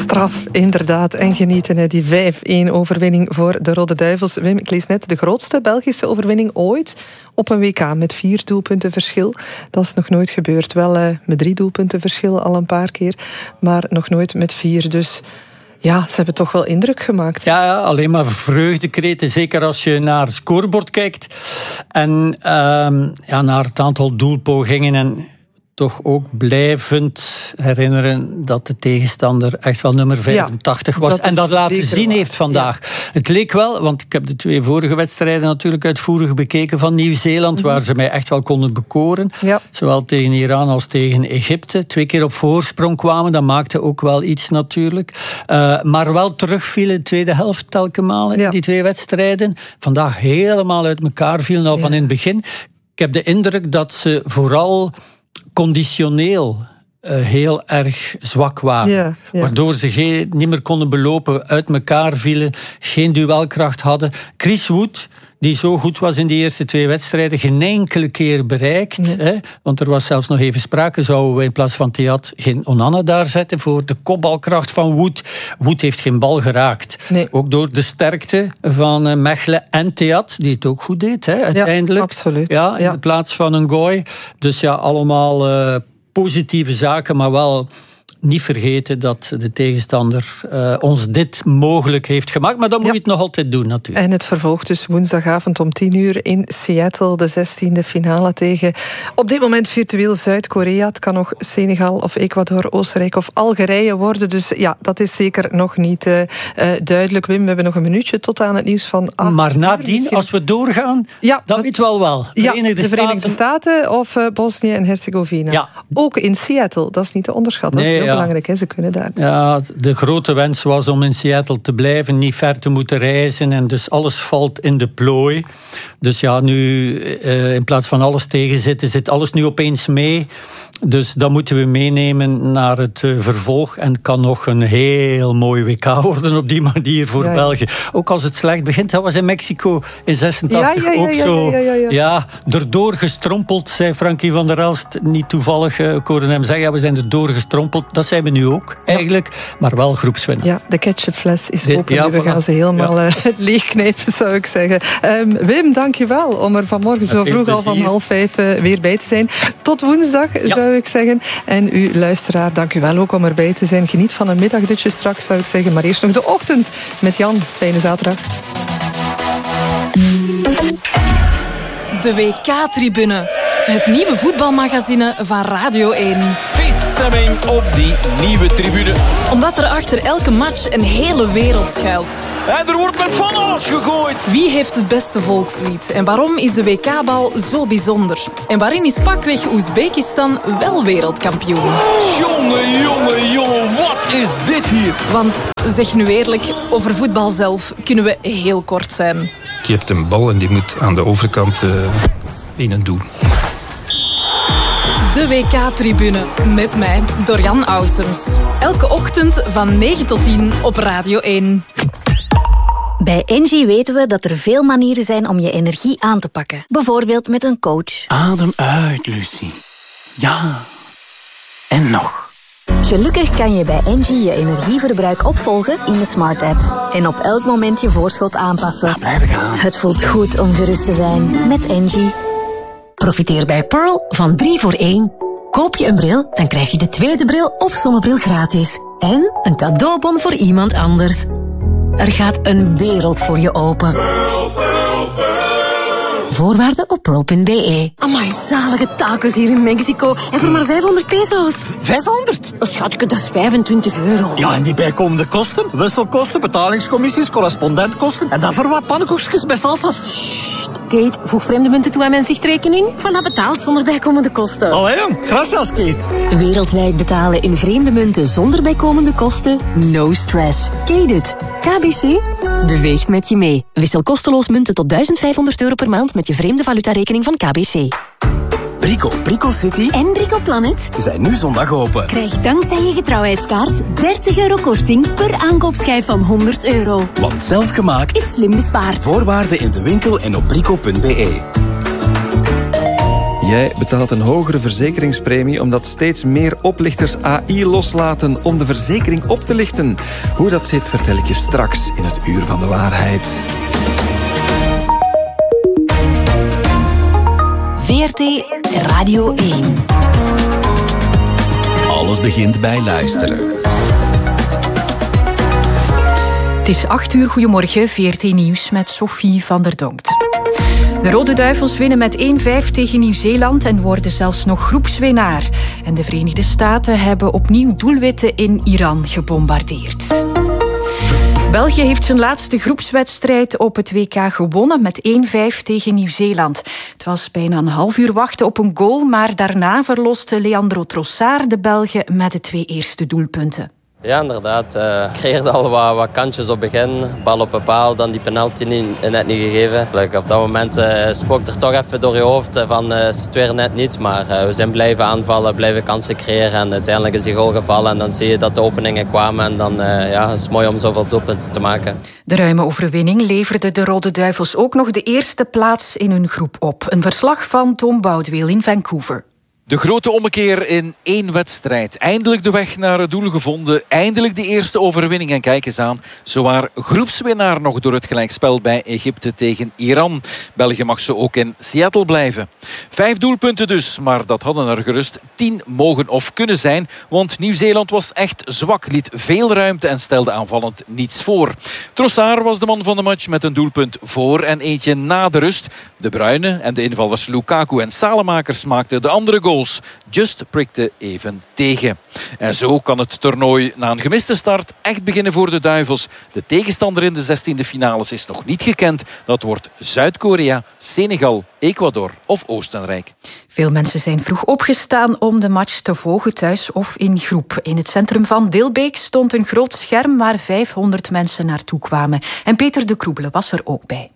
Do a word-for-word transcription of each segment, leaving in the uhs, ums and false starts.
Straf, inderdaad. En genieten, hè. Die vijf-één overwinning voor de Rode Duivels. Wim, ik lees net de grootste Belgische overwinning ooit op een W K met vier doelpunten verschil. Dat is nog nooit gebeurd. Wel uh, met drie doelpunten verschil al een paar keer, maar nog nooit met vier. Dus ja, ze hebben toch wel indruk gemaakt. Ja, ja, alleen maar vreugdekreten. Zeker als je naar het scorebord kijkt en uh, ja, naar het aantal doelpogingen en toch ook blijvend herinneren dat de tegenstander echt wel nummer vijfentachtig ja, was. Dat en dat laten zien waar. heeft vandaag. Ja. Het leek wel, want ik heb de twee vorige wedstrijden natuurlijk uitvoerig bekeken van Nieuw-Zeeland, mm-hmm. waar ze mij echt wel konden bekoren. Ja. Zowel tegen Iran als tegen Egypte. Twee keer op voorsprong kwamen, dat maakte ook wel iets natuurlijk. Uh, maar wel terugvielen in de tweede helft telkens malen, ja. die twee wedstrijden. Vandaag helemaal uit elkaar vielen al ja. van in het begin. Ik heb de indruk dat ze vooral conditioneel uh, heel erg zwak waren. Ja, ja. Waardoor ze geen, niet meer konden belopen, uit elkaar vielen, geen duelkracht hadden. Chris Wood, die zo goed was in die eerste twee wedstrijden, geen enkele keer bereikt. Nee. Hè? Want er was zelfs nog even sprake, zouden we in plaats van Theat geen Onana daar zetten voor de kopbalkracht van Wood. Wood heeft geen bal geraakt. Nee. Ook door de sterkte van uh, Mechelen en Theat, die het ook goed deed, hè, uiteindelijk. Ja, absoluut. Ja, in ja. de plaats van een gooi. Dus ja, allemaal uh, positieve zaken, maar wel niet vergeten dat de tegenstander uh, ons dit mogelijk heeft gemaakt. Maar dan moet ja. je het nog altijd doen, natuurlijk. En het vervolgt dus woensdagavond om tien uur in Seattle, de zestiende finale tegen op dit moment virtueel Zuid-Korea. Het kan nog Senegal of Ecuador, Oostenrijk of Algerije worden. Dus ja, dat is zeker nog niet uh, uh, duidelijk. Wim, we hebben nog een minuutje tot aan het nieuws van acht Maar nadien, misschien als we doorgaan, ja, dat weet wel wel. De ja, Verenigde, de Verenigde Staten, Staten of uh, Bosnië en Herzegovina. Ja. Ook in Seattle, dat is niet te onderschatten. Nee, dat is heel ja. belangrijk, hè? Ze kunnen daar. Ja, de grote wens was om in Seattle te blijven, niet ver te moeten reizen en dus alles valt in de plooi. Dus ja, nu uh, in plaats van alles tegenzitten, zit alles nu opeens mee. Dus dat moeten we meenemen naar het uh, vervolg. En het kan nog een heel mooi W K worden op die manier voor ja, ja. België. Ook als het slecht begint. Dat was in Mexico in zesentachtig ja, ja, ja, ook ja, zo. Ja, ja, ja, ja. ja, erdoor gestrompeld, zei Frankie van der Elst. Niet toevallig, uh, ik hoorde hem zeggen, ja, we zijn erdoor gestrompeld. Dat zijn we nu ook, eigenlijk. Ja. Maar wel groepswinnaar. Ja, de ketchupfles is open. Ja, we gaan ze helemaal ja. uh, leegknijpen, zou ik zeggen. Um, Wim, dank je wel om er vanmorgen zo vroeg al van half vijf uh, weer bij te zijn. Tot woensdag, ja. zou ik zeggen. En u luisteraar, dank u wel ook om erbij te zijn. Geniet van een middagdutje straks, zou ik zeggen. Maar eerst nog de ochtend met Jan. Fijne zaterdag. De W K-tribune. Het nieuwe voetbalmagazine van Radio één. Feeststemming op die nieuwe tribune. Omdat er achter elke match een hele wereld schuilt. En er wordt met van alles gegooid. Wie heeft het beste volkslied? En waarom is de W K-bal zo bijzonder? En waarin is pakweg Oezbekistan wel wereldkampioen? Jongen, jongen, jongen, wat is dit hier? Want, zeg nu eerlijk, over voetbal zelf kunnen we heel kort zijn. Je hebt een bal en die moet aan de overkant uh, in een doel. De W K-tribune met mij, Dorian Ausums. Elke ochtend van negen tot tien op Radio één. Bij Engie weten we dat er veel manieren zijn om je energie aan te pakken. Bijvoorbeeld met een coach. Adem uit, Lucie. Ja. En nog. Gelukkig kan je bij Engie je energieverbruik opvolgen in de Smart app. En op elk moment je voorschot aanpassen. Ja, blijf gaan. Het voelt goed om gerust te zijn met Engie. Profiteer bij Pearl van drie voor één. Koop je een bril, dan krijg je de tweede bril of zonnebril gratis. En een cadeaubon voor iemand anders. Er gaat een wereld voor je open. Pearl, Pearl, Pearl. Voorwaarden op pearl punt b e. Amai, zalige tacos hier in Mexico. En voor maar vijfhonderd peso's. vijfhonderd? Oh, schatje, dat is vijfentwintig euro. Ja, en die bijkomende kosten? Wisselkosten, betalingscommissies, correspondentkosten. En dan voor wat pannenkoekjes met salsa's. Sst, Kate, voeg vreemde munten toe aan mijn zichtrekening. Voilà, betaald zonder bijkomende kosten. Allee, jong. Gracias, Kate. Wereldwijd betalen in vreemde munten zonder bijkomende kosten? No stress. Kate it. K B C beweegt met je mee. Wissel kosteloos munten tot duizend vijfhonderd euro per maand met je vreemde valutarekening van K B C. Brico, Brico City en Brico Planet zijn nu zondag open. Krijg dankzij je getrouwheidskaart dertig euro korting per aankoopschijf van honderd euro. Want zelf gemaakt is slim bespaard. Voorwaarden in de winkel en op brico punt b e. Jij betaalt een hogere verzekeringspremie omdat steeds meer oplichters A I loslaten om de verzekering op te lichten. Hoe dat zit, vertel ik je straks in het Uur van de Waarheid. V R T Radio één. Alles begint bij luisteren. Het is acht uur, goedemorgen, V R T Nieuws met Sophie van der Donkt. De Rode Duivels winnen met één vijf tegen Nieuw-Zeeland en worden zelfs nog groepswinnaar. En de Verenigde Staten hebben opnieuw doelwitten in Iran gebombardeerd. België heeft zijn laatste groepswedstrijd op het W K gewonnen met één vijf tegen Nieuw-Zeeland. Het was bijna een half uur wachten op een goal, maar daarna verloste Leandro Trossard de Belgen met de twee eerste doelpunten. Ja, inderdaad. Uh, ik creëerde al wat, wat kantjes op begin. Bal op een paal, dan die penalty niet, net niet gegeven. Like, op dat moment uh, spookt er toch even door je hoofd van uh, is het weer net niet. Maar uh, we zijn blijven aanvallen, blijven kansen creëren. En uiteindelijk is die goal gevallen. En dan zie je dat de openingen kwamen. En dan uh, ja, is het mooi om zoveel doelpunten te maken. De ruime overwinning leverde de Rode Duivels ook nog de eerste plaats in hun groep op. Een verslag van Tom Boudeweel in Vancouver. De grote ommekeer in één wedstrijd. Eindelijk de weg naar het doel gevonden. Eindelijk de eerste overwinning. En kijk eens aan, zowaar groepswinnaar nog door het gelijkspel bij Egypte tegen Iran. België mag zo ook in Seattle blijven. Vijf doelpunten dus, maar dat hadden er gerust tien mogen of kunnen zijn. Want Nieuw-Zeeland was echt zwak, liet veel ruimte en stelde aanvallend niets voor. Trossard was de man van de match met een doelpunt voor en eentje na de rust. De Bruyne en de invallers Lukaku en Salemakers maakten de andere goal. Just prikte even tegen. En zo kan het toernooi na een gemiste start echt beginnen voor de Duivels. De tegenstander in de zestiende finales is nog niet gekend. Dat wordt Zuid-Korea, Senegal, Ecuador of Oostenrijk. Veel mensen zijn vroeg opgestaan om de match te volgen thuis of in groep. In het centrum van Dilbeek stond een groot scherm waar vijfhonderd mensen naartoe kwamen. En Peter de Kroebele was er ook bij.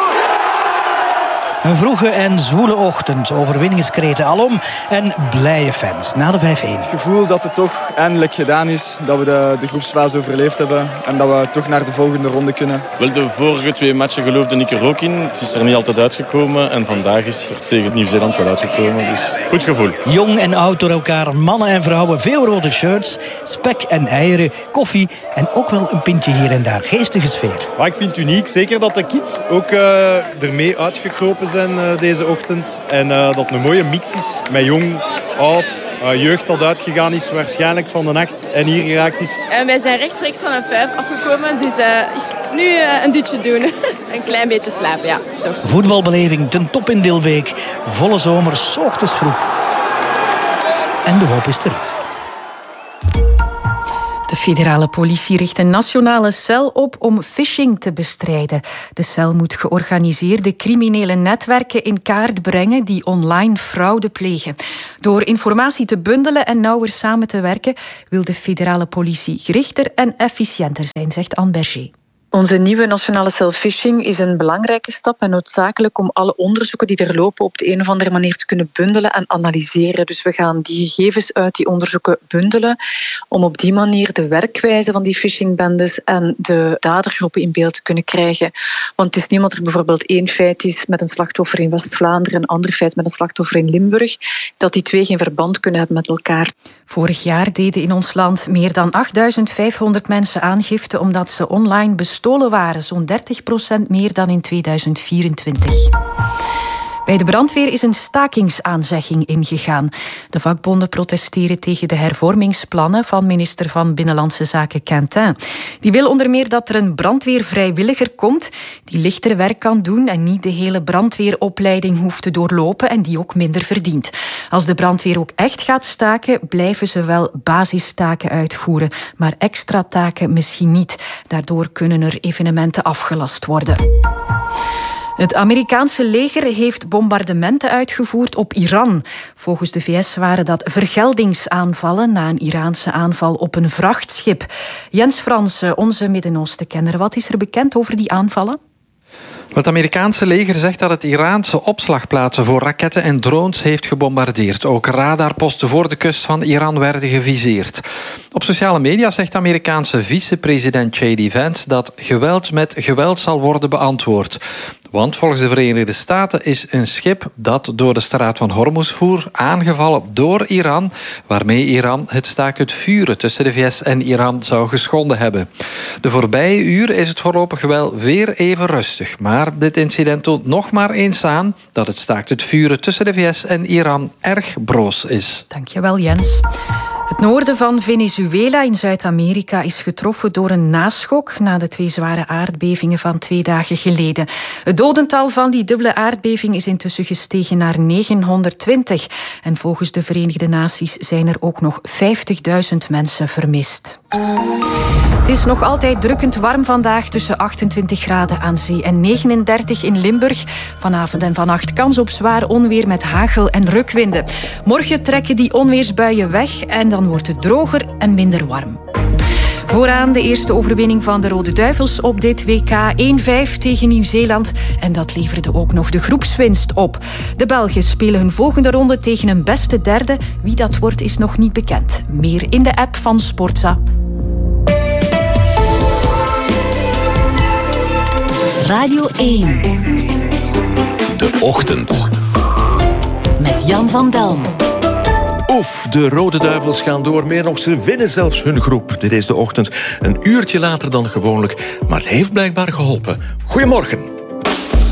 Een vroege en zwoele ochtend, overwinningskreten alom en blije fans na de vijf-één. Het gevoel dat het toch eindelijk gedaan is, dat we de, de groepsfase overleefd hebben en dat we toch naar de volgende ronde kunnen. Wel, de vorige twee matchen geloofde ik er ook in. Het is er niet altijd uitgekomen en vandaag is het er tegen Nieuw-Zeeland wel uitgekomen. Dus goed gevoel. Jong en oud door elkaar, mannen en vrouwen, veel rode shirts, spek en eieren, koffie en ook wel een pintje hier en daar. Geestige sfeer. Maar ik vind het uniek, zeker dat de kids ook uh, ermee uitgekropen zijn uh, deze ochtend. En uh, dat het een mooie mix is met jong, oud, uh, jeugd dat uitgegaan is waarschijnlijk van de nacht en hier geraakt is. Uh, wij zijn rechtstreeks van een vijf afgekomen, dus uh, nu uh, een dutje doen. Een klein beetje slapen, ja, toch. Voetbalbeleving ten top in Dilbeek. Volle zomer, 's ochtends vroeg. En de hoop is terug. De federale politie richt een nationale cel op om phishing te bestrijden. De cel moet georganiseerde criminele netwerken in kaart brengen die online fraude plegen. Door informatie te bundelen en nauwer samen te werken wil de federale politie gerichter en efficiënter zijn, zegt Anne Berger. Onze nieuwe nationale cel phishing is een belangrijke stap en noodzakelijk om alle onderzoeken die er lopen op de een of andere manier te kunnen bundelen en analyseren. Dus we gaan die gegevens uit die onderzoeken bundelen om op die manier de werkwijze van die phishingbendes en de dadergroepen in beeld te kunnen krijgen. Want het is niet omdat er bijvoorbeeld één feit is met een slachtoffer in West-Vlaanderen en een ander feit met een slachtoffer in Limburg, dat die twee geen verband kunnen hebben met elkaar. Vorig jaar deden in ons land meer dan achtduizend vijfhonderd mensen aangifte omdat ze online bestolen waren, zo'n dertig procent meer dan in tweeduizend vierentwintig. Bij de brandweer is een stakingsaanzegging ingegaan. De vakbonden protesteren tegen de hervormingsplannen van minister van Binnenlandse Zaken Quentin. Die wil onder meer dat er een brandweervrijwilliger komt die lichter werk kan doen en niet de hele brandweeropleiding hoeft te doorlopen en die ook minder verdient. Als de brandweer ook echt gaat staken, blijven ze wel basistaken uitvoeren, maar extra taken misschien niet. Daardoor kunnen er evenementen afgelast worden. Het Amerikaanse leger heeft bombardementen uitgevoerd op Iran. Volgens de V S waren dat vergeldingsaanvallen na een Iraanse aanval op een vrachtschip. Jens Fransen, onze Midden-Oosten-kenner, wat is er bekend over die aanvallen? Het Amerikaanse leger zegt dat het Iraanse opslagplaatsen voor raketten en drones heeft gebombardeerd. Ook radarposten voor de kust van Iran werden geviseerd. Op sociale media zegt de Amerikaanse vicepresident J D Vance dat geweld met geweld zal worden beantwoord. Want volgens de Verenigde Staten is een schip dat door de straat van Hormuz voer aangevallen door Iran, waarmee Iran het staakt het vuren tussen de V S en Iran zou geschonden hebben. De voorbije uren is het voorlopig wel weer even rustig, maar dit incident toont nog maar eens aan dat het staakt het vuren tussen de V S en Iran erg broos is. Dankjewel, Jens. Het noorden van Venezuela in Zuid-Amerika is getroffen door een naschok na de twee zware aardbevingen van twee dagen geleden. Het dodental van die dubbele aardbeving is intussen gestegen naar negenhonderdtwintig. En volgens de Verenigde Naties zijn er ook nog vijftigduizend mensen vermist. Het is nog altijd drukkend warm vandaag, tussen achtentwintig graden aan zee en negenendertig in Limburg. Vanavond en vannacht kans op zwaar onweer met hagel en rukwinden. Morgen trekken die onweersbuien weg en dan wordt het droger en minder warm. Vooraan de eerste overwinning van de Rode Duivels op dit W K, één vijf tegen Nieuw-Zeeland. En dat leverde ook nog de groepswinst op. De Belgen spelen hun volgende ronde tegen een beste derde. Wie dat wordt is nog niet bekend. Meer in de app van Sportza. Radio één. De Ochtend. Met Jan van Delm. Oef, de Rode Duivels gaan door. Meer nog, ze winnen zelfs hun groep. Dit is De Ochtend, een uurtje later dan gewoonlijk. Maar het heeft blijkbaar geholpen. Goedemorgen.